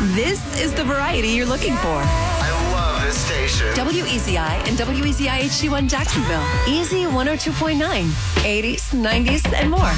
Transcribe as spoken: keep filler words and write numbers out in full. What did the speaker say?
This is the variety you're looking for. I love this station. W E Z I and W E Z I H D one Jacksonville. Easy one oh two point nine. eighties, nineties, and more.